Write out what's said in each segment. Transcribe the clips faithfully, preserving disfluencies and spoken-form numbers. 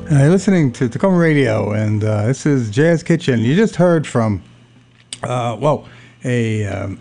Uh, you're listening to Tacoma Radio, and uh, this is Jazz Kitchen. You just heard from, uh, well, a um,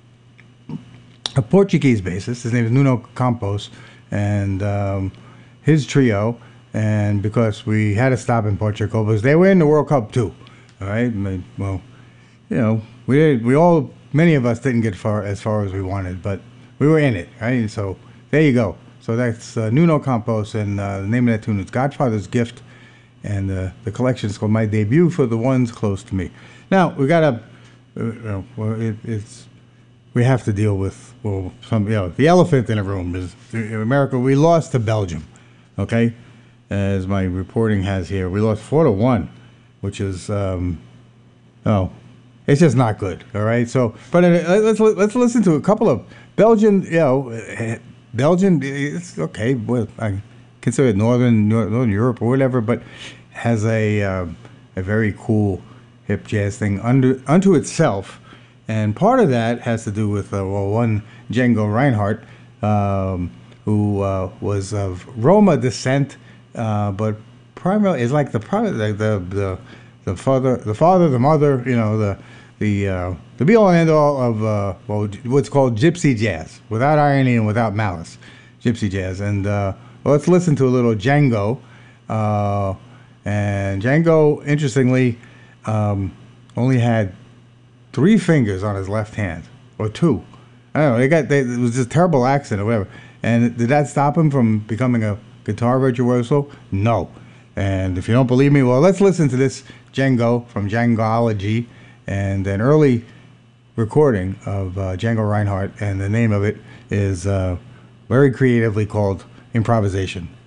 a Portuguese bassist. His name is Nuno Campos, and um, his trio. And because we had to stop in Portugal, because they were in the World Cup too, all right. Well, you know, we did, we all many of us didn't get far as far as we wanted, but we were in it, right? So there you go. So that's uh, Nuno Campos, and uh, the name of that tune is Godfather's Gift, and uh, the collection is called My Debut for the Ones Close to Me. Now, we got to, uh, you know, well, it, it's, we have to deal with, well, some, you know, the elephant in the room is in America. We lost to Belgium, okay? As my reporting has here, we lost four to one, which is, um, oh, it's just not good, all right? So, but uh, let's, let's listen to a couple of Belgian, you know, Belgian, it's okay. Well, I consider it northern northern Europe or whatever, but has a uh, a very cool hip jazz thing under unto itself, and part of that has to do with uh, well, one Django Reinhardt, um, who uh, was of Roma descent, uh, but primarily is like the the the the the father the father the mother, you know, the the uh, the be all and end all of uh, well, what's called gypsy jazz, without irony and without malice, gypsy jazz. And uh, well, let's listen to a little Django. Uh, and Django, interestingly, um, only had three fingers on his left hand, or two. I don't know. They got they, it was just a terrible accident or whatever. And did that stop him from becoming a guitar virtuoso? No. And if you don't believe me, well, let's listen to this Django from Djangology, and an early recording of uh, Django Reinhardt, and the name of it is uh, very creatively called Improvisation.